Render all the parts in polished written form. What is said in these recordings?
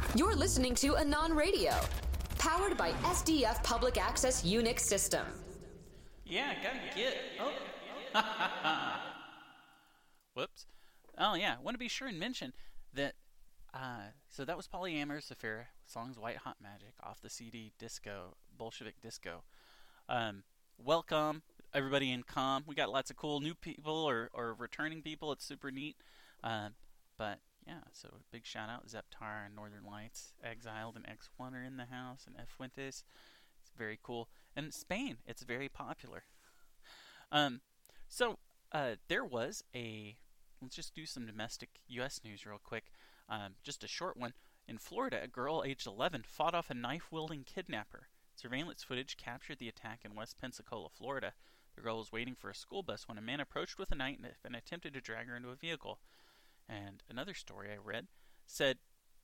You're listening to Anon Radio, powered by SDF Public Access Unix System. Yeah, gotta get. Whoops. Oh, yeah. I want to be sure and mention that. So that was Polyamorous Affair, songs White Hot Magic off the CD Disco, Bolshevik Disco. Welcome, everybody in comm. We got lots of cool new people or returning people. It's super neat. But yeah, so big shout out Zeptar and Northern Lights, Exiled and X1 are in the house, and F Fuentes. It's very cool. And Spain, it's very popular. So there was a. Let's just do some domestic U.S. news real quick. Just a short one. In Florida, a girl aged 11 fought off a knife-wielding kidnapper. Surveillance footage captured the attack in West Pensacola, Florida. The girl was waiting for a school bus when a man approached with a knife and attempted to drag her into a vehicle. And another story I read said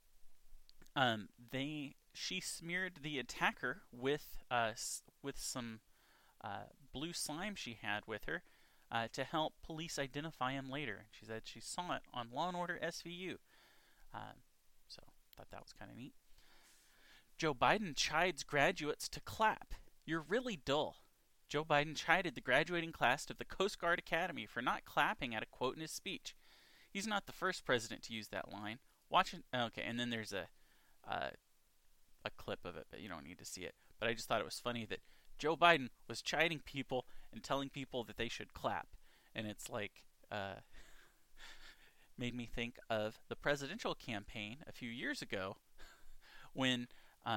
she smeared the attacker with some blue slime she had with her to help police identify him later. She said she saw it on Law & Order SVU. So thought that was kind of neat. Joe Biden chides graduates to clap. You're really dull. Joe Biden chided the graduating class of the Coast Guard Academy for not clapping at a quote in his speech. He's not the first president to use that line. Watch it. Okay, and then there's a clip of it, but you don't need to see it. But I just thought it was funny that Joe Biden was chiding people and telling people that they should clap. And it's like, made me think of the presidential campaign a few years ago when,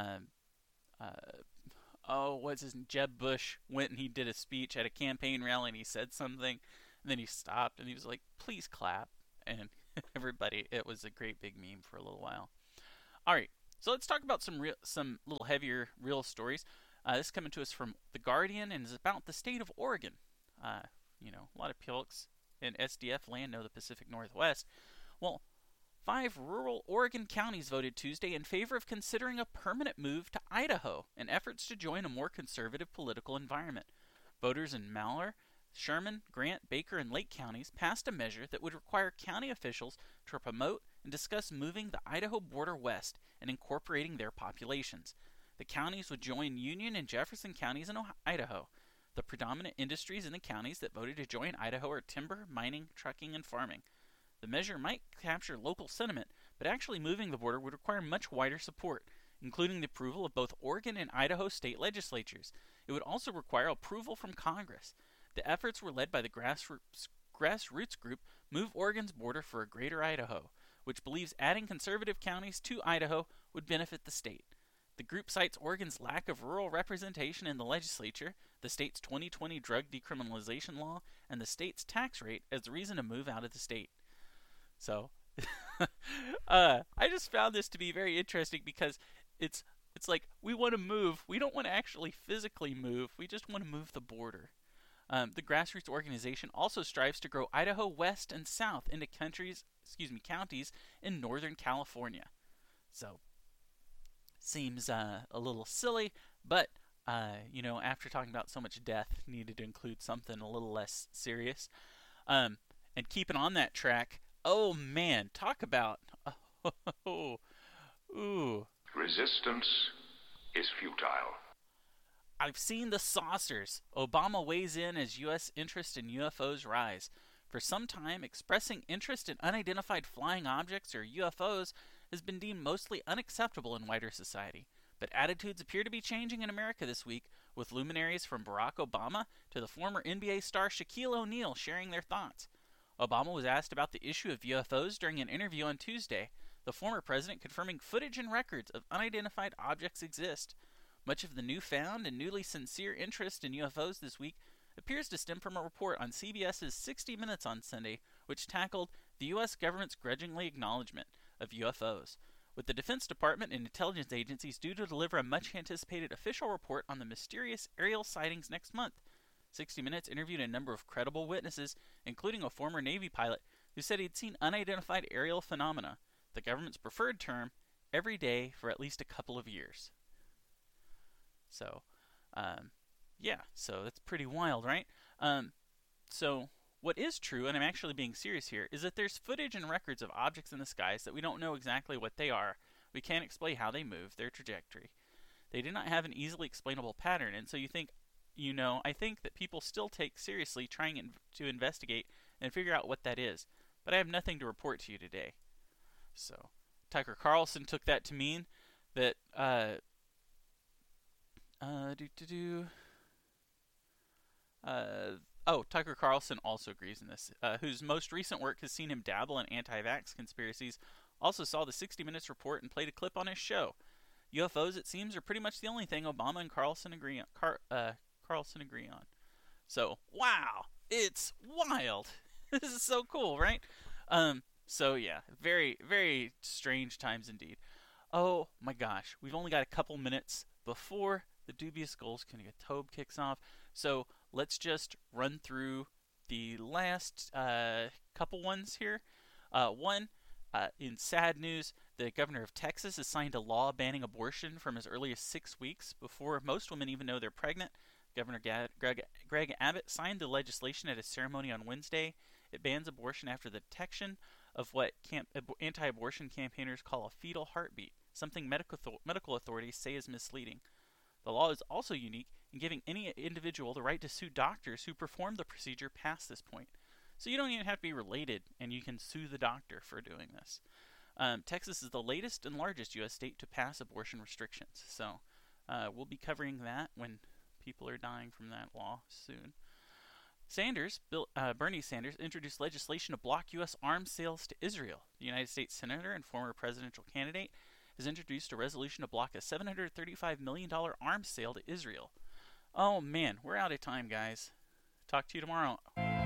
what's his name? Jeb Bush went and he did a speech at a campaign rally and he said something and then he stopped and he was like, please clap. And everybody, it was a great big meme for a little while. All right, so let's talk about some little heavier real stories. This is coming to us from The Guardian and is about the state of Oregon. A lot of folks in SDF land know the Pacific Northwest. Well, 5 rural Oregon counties voted Tuesday in favor of considering a permanent move to Idaho in efforts to join a more conservative political environment. Voters in Malheur, Sherman, Grant, Baker, and Lake counties passed a measure that would require county officials to promote and discuss moving the Idaho border west and incorporating their populations. The counties would join Union and Jefferson counties in Idaho. The predominant industries in the counties that voted to join Idaho are timber, mining, trucking, and farming. The measure might capture local sentiment, but actually moving the border would require much wider support, including the approval of both Oregon and Idaho state legislatures. It would also require approval from Congress. The efforts were led by the grassroots group Move Oregon's Border for a Greater Idaho, which believes adding conservative counties to Idaho would benefit the state. The group cites Oregon's lack of rural representation in the legislature, the state's 2020 drug decriminalization law, and the state's tax rate as the reason to move out of the state. So, I just found this to be very interesting because it's like we want to move. We don't want to actually physically move. We just want to move the border. The grassroots organization also strives to grow Idaho west and south into counties in Northern California. So, seems a little silly, but after talking about so much death, needed to include something a little less serious. And keeping on that track, oh man, talk about Resistance is futile. I've seen the saucers. Obama weighs in as U.S. interest in UFOs rise. For some time, expressing interest in unidentified flying objects or UFOs has been deemed mostly unacceptable in wider society. But attitudes appear to be changing in America this week, with luminaries from Barack Obama to the former NBA star Shaquille O'Neal sharing their thoughts. Obama was asked about the issue of UFOs during an interview on Tuesday, the former president confirming footage and records of unidentified objects exist. Much of the newfound and newly sincere interest in UFOs this week appears to stem from a report on CBS's 60 Minutes on Sunday, which tackled the U.S. government's grudgingly acknowledgement of UFOs, with the Defense Department and intelligence agencies due to deliver a much-anticipated official report on the mysterious aerial sightings next month. 60 Minutes interviewed a number of credible witnesses, including a former Navy pilot who said he'd seen unidentified aerial phenomena, the government's preferred term, every day for at least a couple of years. So, so that's pretty wild, right? So what is true, and I'm actually being serious here, is that there's footage and records of objects in the skies that we don't know exactly what they are, We can't explain how they move, their trajectory. They do not have an easily explainable pattern, and so I think that people still take seriously trying to investigate and figure out what that is, but I have nothing to report to you today. So, Tucker Carlson took that to mean that, Tucker Carlson also agrees in this, whose most recent work has seen him dabble in anti-vax conspiracies, also saw the 60 Minutes report and played a clip on his show. UFOs, it seems, are pretty much the only thing Obama and Carlson agree on. So, wow, it's wild. This is so cool, right? So yeah, very, very strange times indeed. Oh my gosh, we've only got a couple minutes before the Dubious Goals Tobe kicks off. So let's just run through the last couple ones here. In sad news, the governor of Texas has signed a law banning abortion from as early as 6 weeks before most women even know they're pregnant. Governor Greg Abbott signed the legislation at a ceremony on Wednesday. It bans abortion after the detection of what anti-abortion campaigners call a fetal heartbeat, something medical authorities say is misleading. The law is also unique in giving any individual the right to sue doctors who perform the procedure past this point. So you don't even have to be related, and you can sue the doctor for doing this. Texas is the latest and largest U.S. state to pass abortion restrictions. So we'll be covering that when people are dying from that law soon. Bernie Sanders introduced legislation to block U.S. arms sales to Israel. The United States Senator and former presidential candidate has introduced a resolution to block a $735 million arms sale to Israel. Oh man, we're out of time, guys. Talk to you tomorrow.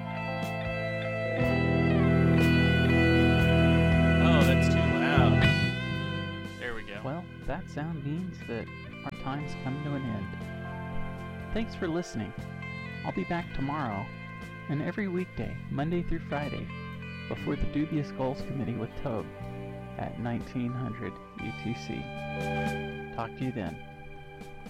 Oh, that's too loud. There we go. Well, that sound means that our time's come to an end. Thanks for listening. I'll be back tomorrow and every weekday, Monday through Friday, before the Dubious Goals Committee with Tobe at 1900 UTC. Talk to you then.